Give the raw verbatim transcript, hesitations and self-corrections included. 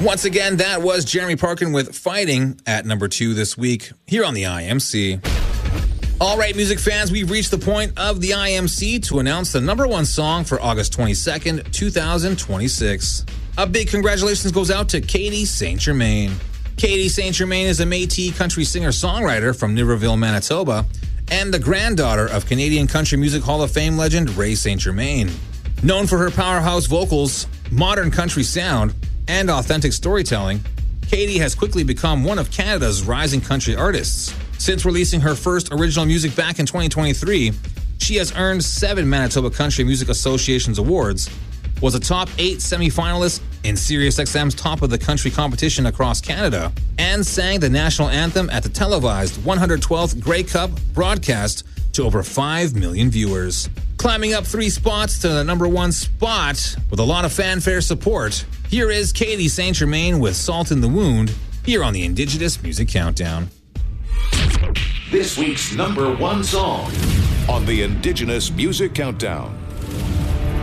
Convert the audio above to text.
Once again, that was Jeremy Parkin with Fighting at number two this week here on the I M C. All right, music fans, we've reached the point of the I M C to announce the number one song for August twenty-second, two thousand twenty-six. A big congratulations goes out to Katie Saint Germain. Katie Saint Germain is a Métis country singer-songwriter from Niverville, Manitoba, and the granddaughter of Canadian Country Music Hall of Fame legend Ray Saint Germain. Known for her powerhouse vocals, modern country sound, and authentic storytelling, Katie has quickly become one of Canada's rising country artists. Since releasing her first original music back in twenty twenty-three, she has earned seven Manitoba Country Music Association's awards, was a top eight semifinalist in SiriusXM's Top of the Country competition across Canada, and sang the national anthem at the televised one hundred twelfth Grey Cup broadcast to over five million viewers. Climbing up three spots to the number one spot with a lot of fanfare support, here is Katie Saint Germain with Salt in the Wound, here on the Indigenous Music Countdown. This week's number one song on the Indigenous Music Countdown.